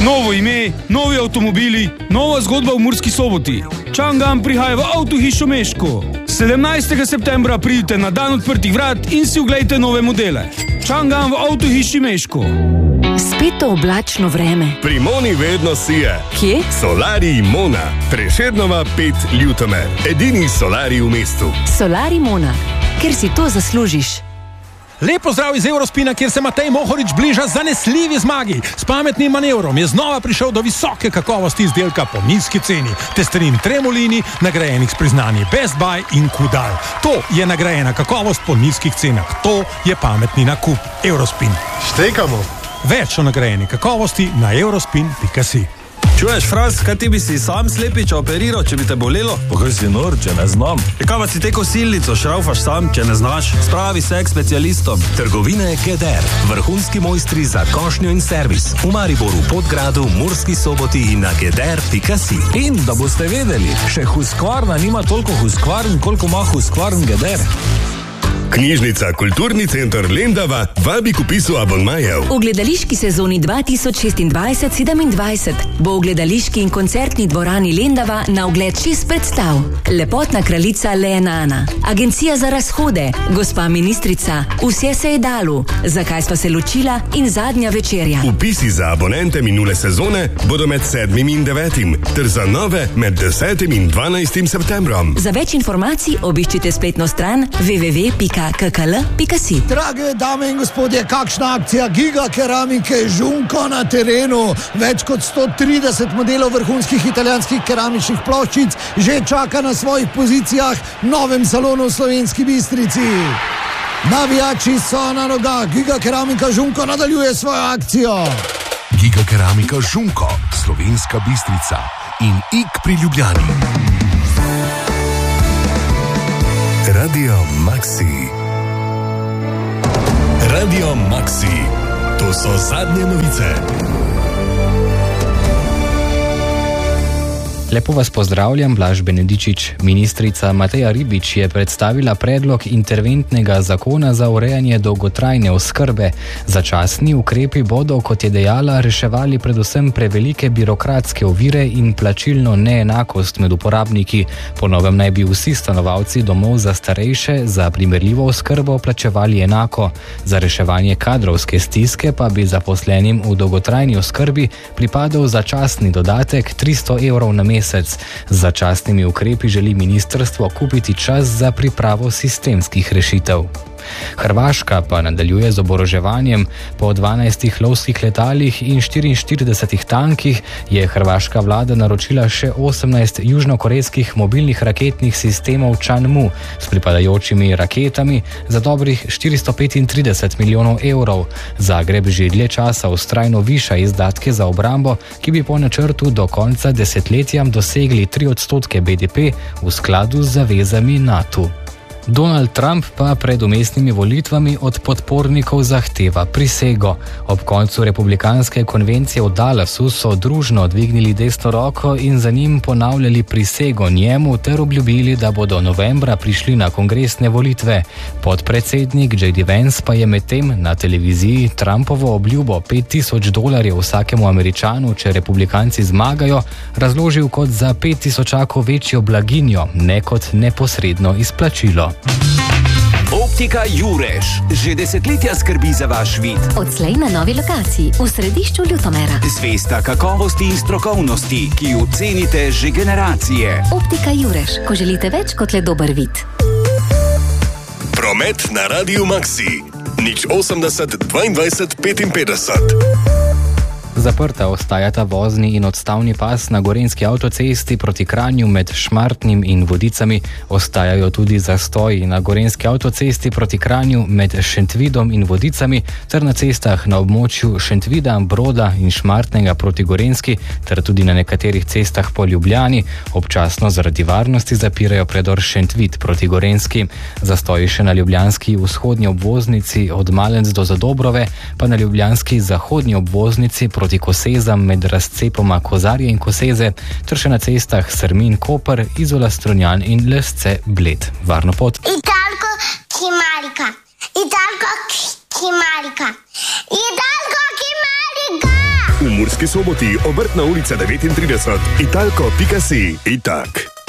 Novo ime, novi avtomobili, nova zgodba v Murski Soboti. Chang'an prihaja v avtohišo Meško. 17. septembra pridite na dan odprtih vrat in si oglejte nove modele. Chang'an v avtohiši Meško. Spet to oblačno vreme. Pri Moni vedno sije. Kje? Solarij Mona. Prešernova 5 Ljutomer. Edini solarij v mestu. Solarij Mona. Ker si to zaslužiš. Lepo zdrav iz Eurospina, kjer se Matej Mohorič bliža zanesljivi zmagi. S pametnim manevrom je znova prišel do visoke kakovosti izdelka po nizki ceni. Testerin Tremolini, nagrajenih s priznanji Best Buy in Kudal. To je nagrajena kakovost po nizkih cenah. To je pametni nakup. Eurospin. Štekamo. Več o nagrajeni kakovosti na eurospin.si. Čuješ, Fras, kaj ti bi si sam slepiča operiral, če bi te bolelo? Pa kaj si nor, če ne znam? Kaj pa si te kosilnico šraufaš sam, če ne znaš? Spravi se k specialistom. Trgovine GEDER, vrhunski mojstri za košnjo in servis. V Mariboru, Podgradu, Murski Soboti in na geder.si. In da boste vedeli, še Husqvarna nima toliko Husqvarn, koliko ima Husqvarn GEDER. Knjižnica Kulturni center Lendava vabi k vpisu abonmajev. V gledališki sezoni 2026-27 bo v gledališki in koncertni dvorani Lendava na ogled 6 predstav. Lepotna kraljica Leonana, Agencija za razhode, Gospa ministrica, Vse se je dalo, Zakaj sva se ločila in Zadnja večerja. Vpisi za abonente minule sezone bodo med 7. in 9. ter za nove med 10. in 12. septembrom. Za več informacij obiščite spletno stran www.kkl.si. Drage dame in gospodje, kakšna akcija Giga keramike Žunko na terenu. Več kot 130 modelov vrhunskih italijanskih keramičnih ploščic že čaka na svojih pozicijah v novem salonu v Slovenski Bistrici. Navijači so na nogah, Giga keramika Žunko nadaljuje svojo akcijo. Giga keramika Žunko, Slovenska Bistrica in Ik pri Ljubljani. Radio Maxi. Radio Maxi. To so zadnje novice. Lepo vas pozdravljam, Blaž Benedičič. Ministrica Mateja Ribič je predstavila predlog interventnega zakona za urejanje dolgotrajne oskrbe. Začasni ukrepi bodo, kot je dejala, reševali predvsem prevelike birokratske ovire in plačilno neenakost med uporabniki. Po novem naj bi vsi stanovalci domov za starejše za primerljivo oskrbo plačevali enako. Za reševanje kadrovske stiske pa bi zaposlenim v dolgotrajni oskrbi pripadal začasni dodatek 300 evrov na mesec. Z začasnimi ukrepi želi ministrstvo kupiti čas za pripravo sistemskih rešitev. Hrvaška pa nadaljuje z oboroževanjem. Po 12 lovskih letalih in 44 tankih je hrvaška vlada naročila še 18 južnokorejskih mobilnih raketnih sistemov Chang'e s pripadajočimi raketami za dobrih 435 milijonov evrov. Zagreb že dlje časa vztrajno viša izdatke za obrambo, ki bi po načrtu do konca desetletja dosegli 3% BDP v skladu z zavezami NATO. Donald Trump pa pred umestnimi volitvami od podpornikov zahteva prisego. Ob koncu republikanske konvencije v Dallasu so družno dvignili desno roko in za njim ponavljali prisego njemu ter obljubili, da bodo novembra prišli na kongresne volitve. Podpredsednik J.D. Vance pa je medtem na televiziji Trumpovo obljubo $5,000 vsakemu Američanu, če republikanci zmagajo, razložil kot za 5,000 večjo blaginjo, ne kot neposredno izplačilo. Optika Jureš že desetletja skrbi za vaš vid. Odslej na novi lokaciji v središču Ljutomera. Zvesta kakovosti in strokovnosti, ki jo cenite že generacije. Optika Jureš, ko želite več kot le dober vid. Promet na Radio Maxi. 080 22 55. Zaprta ostajata vozni in odstavni pas na gorenjski avtocesti proti Kranju med Šmartnim in Vodicami. Ostajajo tudi zastoji na gorenjski avtocesti proti Kranju med Šentvidom in Vodicami ter na cestah na območju Šentvida, Broda in Šmartnega proti Gorenjski ter tudi na nekaterih cestah po Ljubljani. Občasno zaradi varnosti zapirajo predor Šentvid proti Gorenjski. Zastoji še na ljubljanski vzhodnji obvoznici od Malenc do Zadobrove, pa na ljubljanski zahodnji obvoznici proti Kosezam med razcepoma Kozarje in Koseze, ter še na cestah Srmin-Koper, Izola-Strunjan in Lesce-Bled. Varno pot. Italko Kimarika. Italko Kimarika. Italko Kimarika. V Murski Soboti, Obrtna ulica 39, italko.si. Itak.